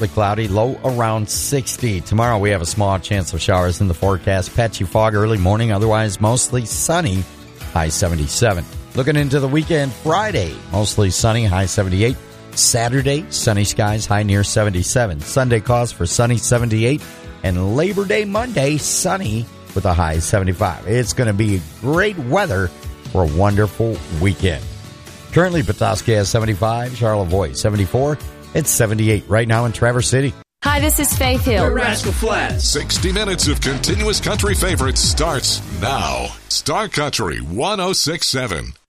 partly cloudy, low around 60. Tomorrow we have a small chance of showers in the forecast. Patchy fog early morning, otherwise mostly sunny, high 77. Looking into the weekend, Friday, mostly sunny, high 78. Saturday, sunny skies, high near 77. Sunday calls for sunny, 78. And Labor Day Monday, sunny with a high 75. It's going to be great weather for a wonderful weekend. Currently, Petoskey has 75, Charlevoix 74. It's 78 right now in Traverse City. Hi, this is Faith Hill. Rascal Flatts. 60 minutes of continuous country favorites starts now. Star Country 106.7.